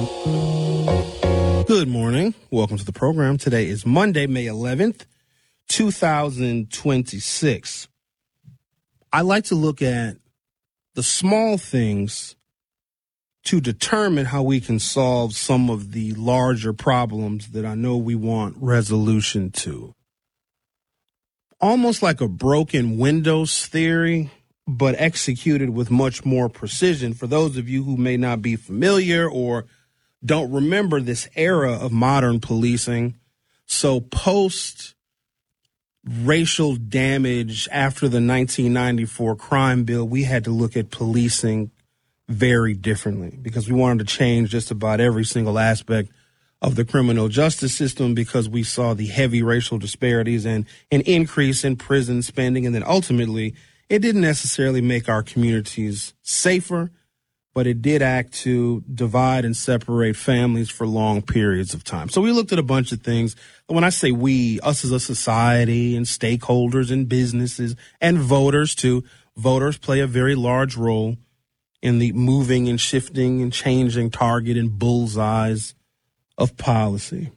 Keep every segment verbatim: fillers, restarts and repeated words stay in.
Good morning. Welcome to the program. Today is Monday, May eleventh, two thousand twenty-six. I like to look at the small things to determine how we can solve some of the larger problems that I know we want resolution to. Almost like a broken windows theory, but executed with much more precision. For those of you who may not be familiar or don't remember this era of modern policing, so post racial damage after the nineteen ninety-four crime bill, we had to look at policing very differently because we wanted to change just about every single aspect of the criminal justice system because we saw the heavy racial disparities and an increase in prison spending. And then ultimately, it didn't necessarily make our communities safer, but it did act to divide and separate families for long periods of time. So we looked at a bunch of things. When I say we, us as a society and stakeholders and businesses and voters too, voters play a very large role in the moving and shifting and changing target and bullseyes of policy.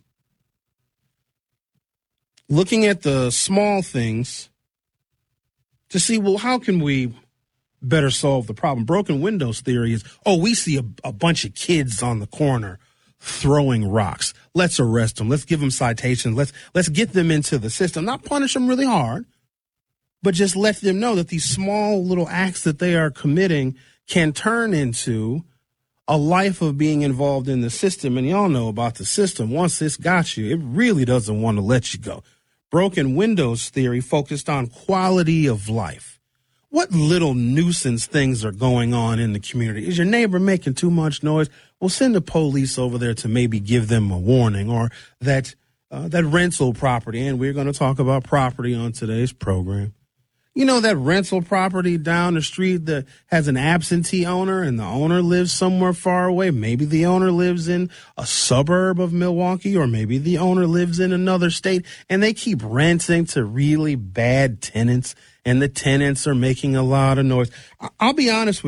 Looking at the small things to see, well, how can we better solve the problem? Broken windows theory is, oh, we see a, a bunch of kids on the corner throwing rocks. Let's arrest them. Let's give them citations. Let's let's get them into the system. Not punish them really hard, but just let them know that these small little acts that they are committing can turn into a life of being involved in the system. And y'all know about the system. Once it's got you, it really doesn't want to let you go. Broken windows theory focused on quality of life. What little nuisance things are going on in the community? Is your neighbor making too much noise? Well, send the police over there to maybe give them a warning. Or that uh, that rental property, and we're going to talk about property on today's program. You know, that rental property down the street that has an absentee owner and the owner lives somewhere far away. Maybe the owner lives in a suburb of Milwaukee, or maybe the owner lives in another state, and they keep renting to really bad tenants, and the tenants are making a lot of noise. I'll be honest with you.